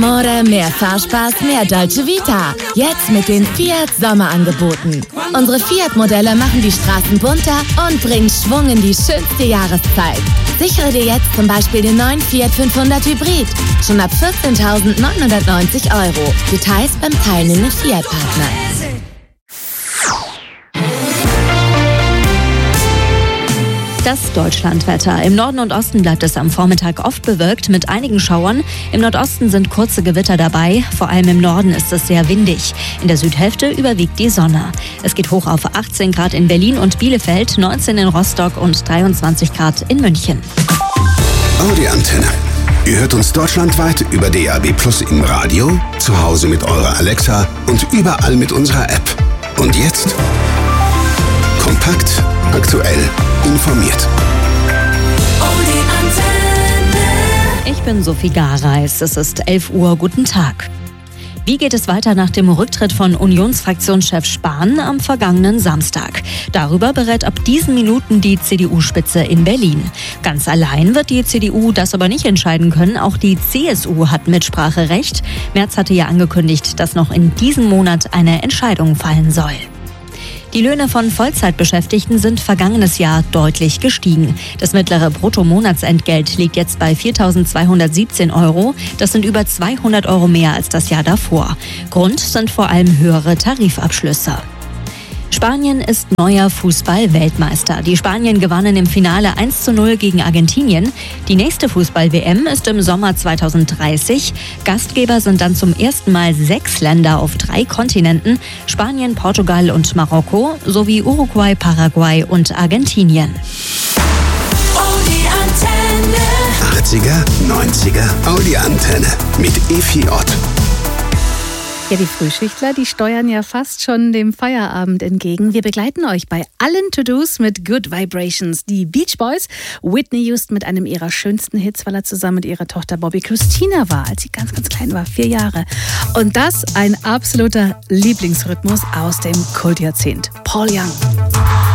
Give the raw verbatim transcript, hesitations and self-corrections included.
More, mehr Fahrspaß, mehr Dolce Vita. Jetzt mit den Fiat Sommerangeboten. Unsere Fiat-Modelle machen die Straßen bunter und bringen Schwung in die schönste Jahreszeit. Sichere dir jetzt zum Beispiel den neuen Fiat fünfhundert Hybrid. Schon ab vierzehntausendneunhundertneunzig Euro. Details beim teilnehmenden Fiat-Partner. Das Deutschlandwetter. Im Norden und Osten bleibt es am Vormittag oft bewölkt mit einigen Schauern. Im Nordosten sind kurze Gewitter dabei. Vor allem im Norden ist es sehr windig. In der Südhälfte überwiegt die Sonne. Es geht hoch auf achtzehn Grad in Berlin und Bielefeld, neunzehn in Rostock und dreiundzwanzig Grad in München. Audi Antenne. Ihr hört uns deutschlandweit über D A B Plus im Radio, zu Hause mit eurer Alexa und überall mit unserer App. Und jetzt kompakt, aktuell, informiert. Ich bin Sophie Gareis. Es ist elf Uhr. Guten Tag. Wie geht es weiter nach dem Rücktritt von Unionsfraktionschef Spahn am vergangenen Samstag? Darüber berät ab diesen Minuten die C D U-Spitze in Berlin. Ganz allein wird die C D U das aber nicht entscheiden können. Auch die C S U hat Mitspracherecht. Merz hatte ja angekündigt, dass noch in diesem Monat eine Entscheidung fallen soll. Die Löhne von Vollzeitbeschäftigten sind vergangenes Jahr deutlich gestiegen. Das mittlere Bruttomonatsentgelt liegt jetzt bei viertausendzweihundertsiebzehn Euro. Das sind über zweihundert Euro mehr als das Jahr davor. Grund sind vor allem höhere Tarifabschlüsse. Spanien ist neuer Fußball-Weltmeister. Die Spanier gewannen im Finale eins zu null gegen Argentinien. Die nächste Fußball-W M ist im Sommer zweitausenddreißig. Gastgeber sind dann zum ersten Mal sechs Länder auf drei Kontinenten: Spanien, Portugal und Marokko sowie Uruguay, Paraguay und Argentinien. achtziger, neunziger Audi Antenne mit Efi Ott. Ja, die Frühschichtler, die steuern ja fast schon dem Feierabend entgegen. Wir begleiten euch bei allen To-Dos mit Good Vibrations. Die Beach Boys, Whitney Houston mit einem ihrer schönsten Hits, weil er zusammen mit ihrer Tochter Bobby Christina war, als sie ganz, ganz klein war, vier Jahre. Und das ein absoluter Lieblingsrhythmus aus dem Kultjahrzehnt. Paul Young.